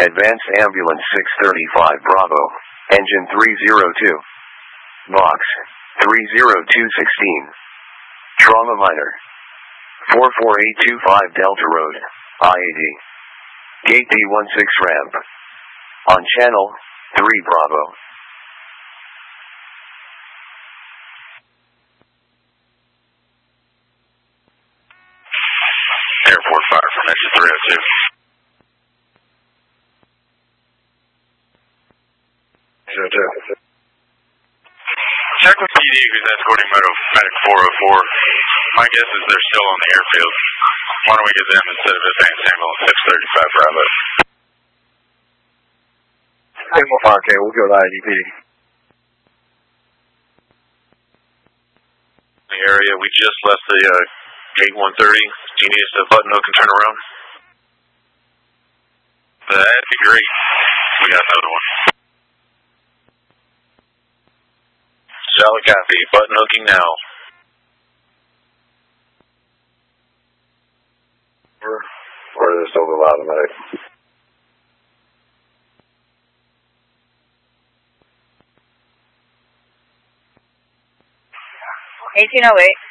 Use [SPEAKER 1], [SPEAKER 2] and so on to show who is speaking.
[SPEAKER 1] Advanced Ambulance 635 Bravo, Engine 302. Box 30216. Trauma Minor. 44825 Delta Road, IAD. Gate D16 ramp. On channel 3 Bravo.
[SPEAKER 2] Airport fire from engine 302. Check with PD who's escorting medic 404. My guess is they're still on the airfield. Why don't we get them instead of Advanced Ambulance 635 Bravo?
[SPEAKER 3] Hey, okay, we'll go to IDP.
[SPEAKER 2] The area, we just left the gate 130. Do you need us to button hook and turn around? That'd be great. We got another one. Solid copy. Button hooking now.
[SPEAKER 3] Or this over loud medic.
[SPEAKER 4] 1808.